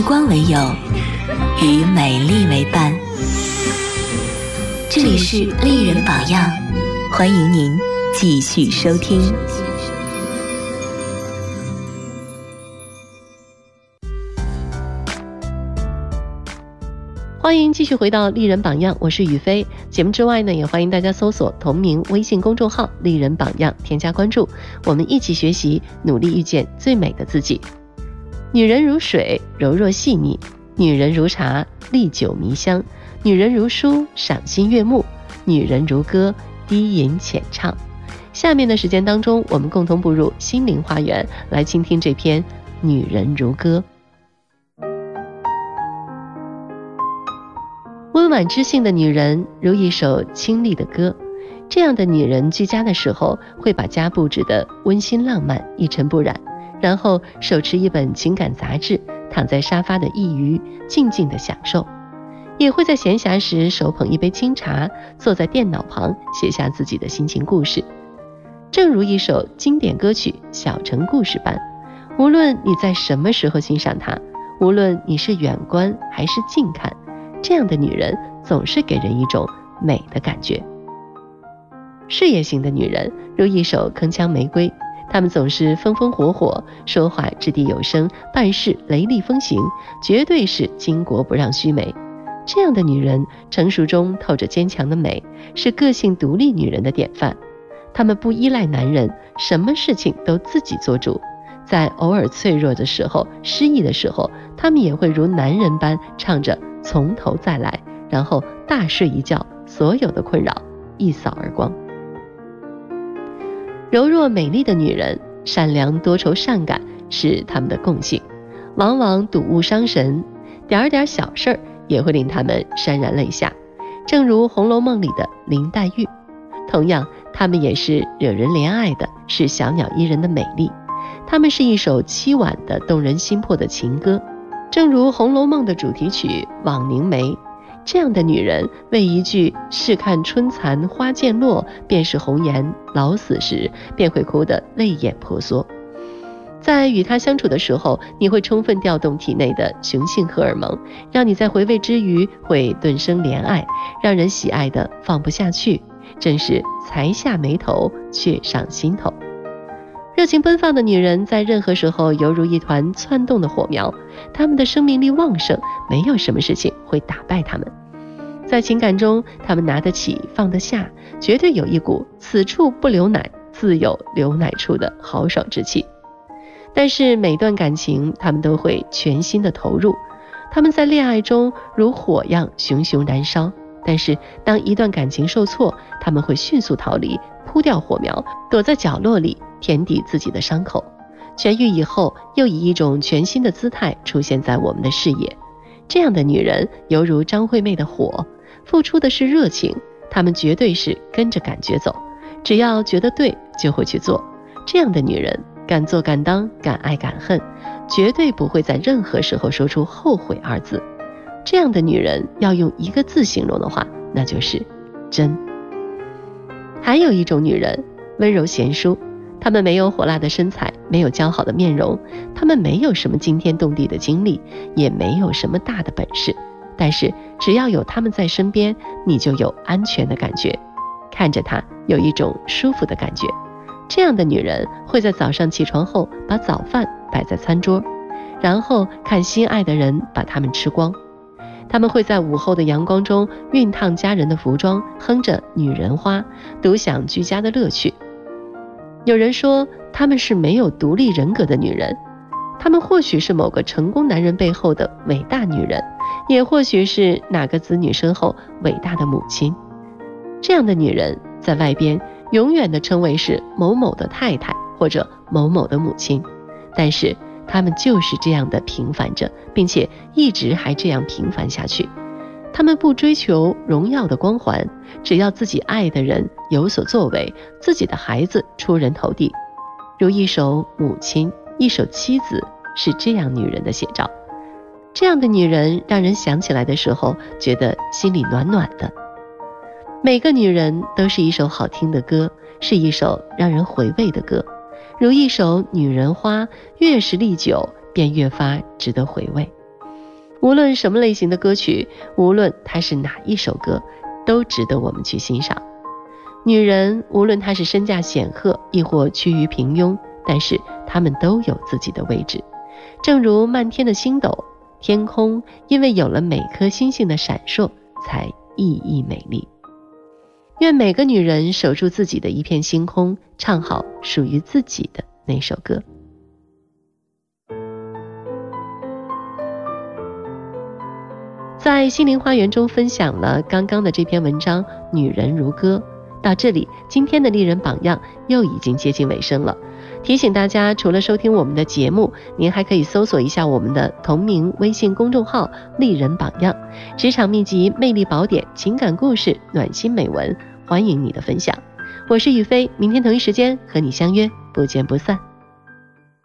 光为友，与美丽为伴。这里是丽人榜样，欢迎您继续收听。 欢迎继续回到丽人榜样，我是雨飞。节目之外呢，也欢迎大家搜索同名微信公众号丽人榜样，添加关注，我们一起学习，努力遇见最美的自己。女人如水，柔弱细腻；女人如茶，历久弥香；女人如书，赏心悦目；女人如歌，低吟浅唱。下面的时间当中，我们共同步入心灵花园，来倾听这篇《女人如歌》。温婉知性的女人如一首清丽的歌，这样的女人居家的时候会把家布置得温馨浪漫，一尘不染，然后手持一本情感杂志，躺在沙发的一隅静静地享受，也会在闲暇时手捧一杯清茶，坐在电脑旁写下自己的心情故事。正如一首经典歌曲小城故事般，无论你在什么时候欣赏它，无论你是远观还是近看，这样的女人总是给人一种美的感觉。事业型的女人如一首铿锵玫瑰，她们总是风风火火，说话掷地有声，办事雷厉风行，绝对是巾帼不让须眉。这样的女人成熟中透着坚强的美，是个性独立女人的典范。她们不依赖男人，什么事情都自己做主，在偶尔脆弱的时候，失意的时候，她们也会如男人般唱着从头再来，然后大睡一觉，所有的困扰一扫而光。柔弱美丽的女人，善良多愁善感是她们的共性，往往睹物伤神，点点小事也会令她们潸然泪下，正如《红楼梦》里的林黛玉。同样，她们也是惹人怜爱的，是小鸟依人的美丽，她们是一首凄婉的动人心魄的情歌，正如《红楼梦》的主题曲《枉凝眉》。这样的女人为一句试看春残花渐落，便是红颜老死时，便会哭得泪眼婆娑。在与她相处的时候，你会充分调动体内的雄性荷尔蒙，让你在回味之余会顿生怜爱，让人喜爱的放不下去，真是才下眉头，却上心头。热情奔放的女人在任何时候犹如一团窜动的火苗，她们的生命力旺盛，没有什么事情会打败她们。在情感中，她们拿得起放得下，绝对有一股此处不留奶，自有留奶处的豪爽之气。但是每段感情她们都会全心的投入，她们在恋爱中如火样熊熊燃烧，但是当一段感情受挫，她们会迅速逃离，扑掉火苗，躲在角落里填抵自己的伤口，痊愈以后又以一种全新的姿态出现在我们的视野。这样的女人犹如张惠妹的火，付出的是热情，她们绝对是跟着感觉走，只要觉得对就会去做。这样的女人敢做敢当，敢爱敢恨，绝对不会在任何时候说出后悔二字。这样的女人要用一个字形容的话，那就是真。还有一种女人温柔贤淑，她们没有火辣的身材，没有姣好的面容，她们没有什么惊天动地的经历，也没有什么大的本事，但是只要有她们在身边，你就有安全的感觉，看着她有一种舒服的感觉。这样的女人会在早上起床后把早饭摆在餐桌，然后看心爱的人把它们吃光。她们会在午后的阳光中熨烫家人的服装，哼着女人花，独享居家的乐趣。有人说她们是没有独立人格的女人，她们或许是某个成功男人背后的伟大女人，也或许是哪个子女身后伟大的母亲。这样的女人在外边永远的称谓是某某的太太或者某某的母亲，但是她们就是这样的平凡着，并且一直还这样平凡下去。她们不追求荣耀的光环，只要自己爱的人有所作为，自己的孩子出人头地。如一首母亲，一首妻子，是这样女人的写照。这样的女人让人想起来的时候，觉得心里暖暖的。每个女人都是一首好听的歌，是一首让人回味的歌，如一首女人花，越是历久便越发值得回味。 无论什么类型的歌曲，无论它是哪一首歌，都值得我们去欣赏。女人无论她是身价显赫亦或趋于平庸，但是她们都有自己的位置。正如漫天的星斗，天空因为有了每颗星星的闪烁才熠熠美丽。愿每个女人守住自己的一片星空，唱好属于自己的那首歌。在心灵花园中分享了刚刚的这篇文章《女人如歌》。到这里，今天的丽人榜样又已经接近尾声了。提醒大家，除了收听我们的节目，您还可以搜索一下我们的同名微信公众号丽人榜样，职场秘籍、魅力宝典、情感故事、暖心美文，欢迎你的分享。我是雨飞，明天同一时间和你相约，不见不散。